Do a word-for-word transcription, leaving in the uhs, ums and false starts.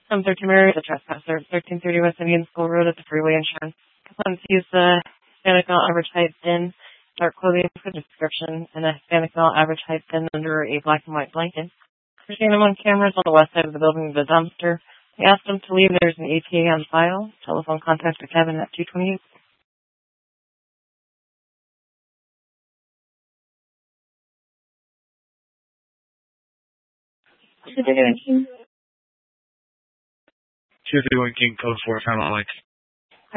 I'm thirteen Mary, the trespasser, thirteen thirty West Indian School Road at the Freeway Insurance. Complainants use the Hispanic male average height thin, dark clothing for description, and a Hispanic male average height thin under a black and white blanket. We're seeing them on cameras on the west side of the building with a dumpster. We asked them to leave. There's an A P A on file. Telephone contact with Kevin at two twenty-eight. two fifty-one King Code four, Paramount Lakes.